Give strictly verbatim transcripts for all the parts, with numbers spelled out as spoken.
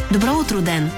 Добро утро, ден!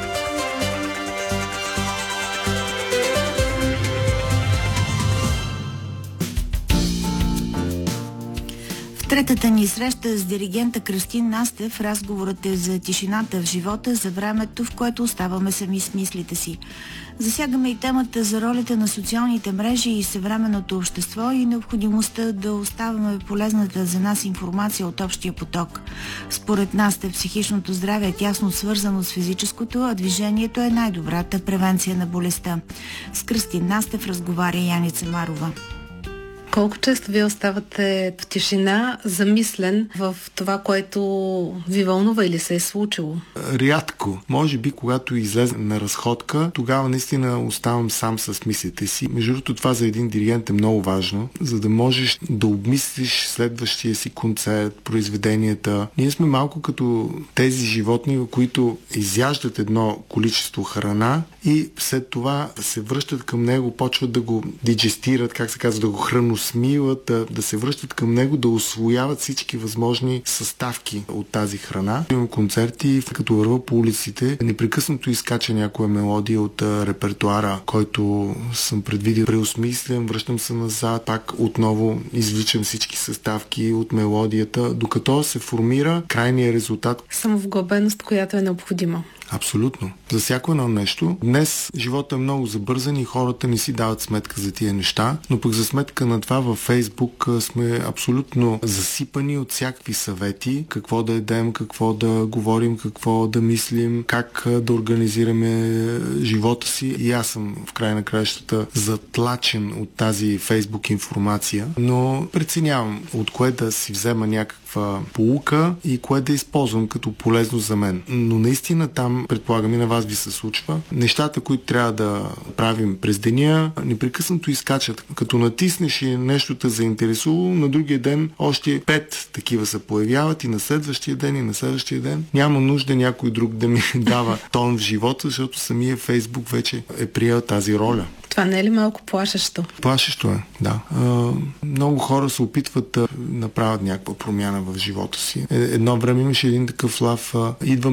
В третата ни среща с диригента Кръстин Настев разговорът е за тишината в живота, за времето, в което оставаме сами с мислите си. Засягаме и темата за ролята на социалните мрежи и съвременното общество и необходимостта да оставаме полезната за нас информация от общия поток. Според Настев психичното здраве е тясно свързано с физическото, а движението е най-добрата превенция на болестта. С Кръстин Настев разговаря Яница Марова. Колко често вие оставате в тишина, замислен в това, което ви вълнува или се е случило? Рядко. Може би, когато излезе на разходка, тогава наистина оставам сам с мислите си. Между другото, това за един диригент е много важно, за да можеш да обмислиш следващия си концерт, произведенията. Ние сме малко като тези животни, които изяждат едно количество храна и след това се връщат към него, почват да го диджестират, как се казва, да го храносмилат, да, да се връщат към него, да усвояват всички възможни съставки от тази храна. Имам концерти, като върва по улиците, непрекъснато изкача някоя мелодия от а, репертуара, който съм предвидил, преосмислям, връщам се назад, пак отново извличам всички съставки от мелодията, докато се формира крайния резултат. Самовглъбеност, която е необходима. Абсолютно. За всяко едно нещо. Днес живота е много забързан и хората не си дават сметка за тия неща, но пък за сметка на това във Фейсбук сме абсолютно засипани от всякакви съвети, какво да едем, какво да говорим, какво да мислим, как да организираме живота си. И аз съм в край на краищата затлачен от тази Фейсбук информация, но преценявам от кое да си взема някаква поука и кое да използвам като полезно за мен. Но наистина там, предполагам и на вас ви се случва, нещата, които трябва да правим през деня, непрекъснато изкачат. Като натиснеш и нещо те заинтересува, на другия ден още пет такива се появяват и на следващия ден, и на следващия ден. Няма нужда някой друг да ми дава тон в живота, защото самия Фейсбук вече е приел тази роля. Това не е ли малко плашещо? Плашещо е, да. А, много хора се опитват да направят някаква промяна в живота си. Едно време имаше един такъв лав, идва